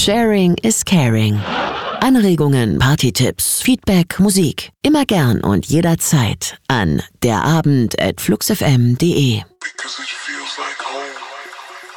Sharing is caring. Anregungen, Partytipps, Feedback, Musik. Immer gern und jederzeit an derabend@fluxfm.de.